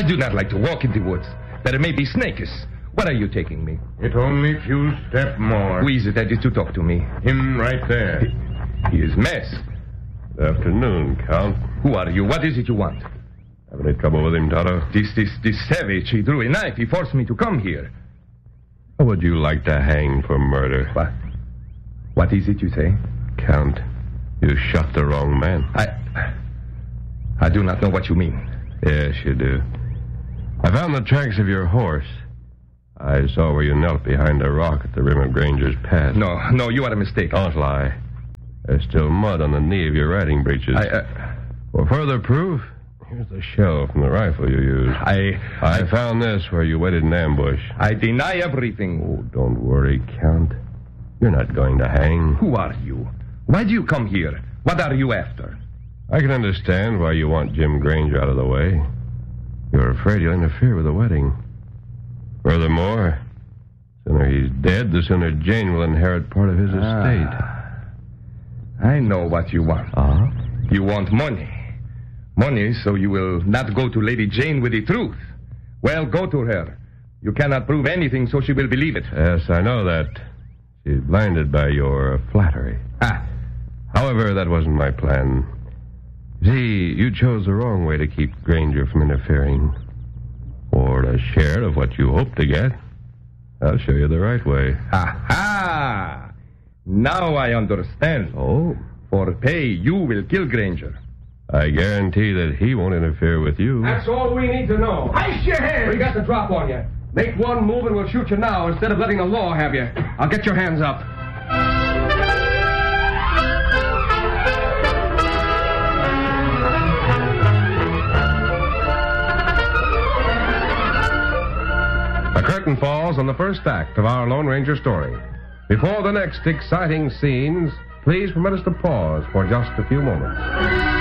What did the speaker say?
do not like to walk in the woods. There may be snakes. Where are you taking me? It only few step more. Who is it that is to talk to me? Him right there. He is masked. Good afternoon, Count. Who are you? What is it you want? Have any trouble with him, Tonto? This savage, he drew a knife. He forced me to come here. How would you like to hang for murder? What is it you say? Count, you shot the wrong man. I do not know what you mean. Yes, you do. I found the tracks of your horse. I saw where you knelt behind a rock at the rim of Granger's Pass. No, you are mistaken. Don't lie. There's still mud on the knee of your riding breeches. For further proof, here's the shell from the rifle you used. I found this where you waited in ambush. I deny everything. Oh, don't worry, Count. You're not going to hang. Who are you? Why do you come here? What are you after? I can understand why you want Jim Granger out of the way. You're afraid he'll interfere with the wedding. Furthermore, the sooner he's dead, the sooner Jane will inherit part of his estate. I know what you want. You want money. Money so you will not go to Lady Jane with the truth. Well, go to her. You cannot prove anything, so she will believe it. Yes, I know that. She's blinded by your flattery. However, that wasn't my plan. See, you chose the wrong way to keep Granger from interfering. For a share of what you hope to get, I'll show you the right way. Ha! Now I understand. Oh? For pay, you will kill Granger. I guarantee that he won't interfere with you. That's all we need to know. Ice your hands! We got the drop on you. Make one move and we'll shoot you now instead of letting the law have you. I'll get your hands up. The curtain falls on the first act of our Lone Ranger story. Before the next exciting scenes, please permit us to pause for just a few moments.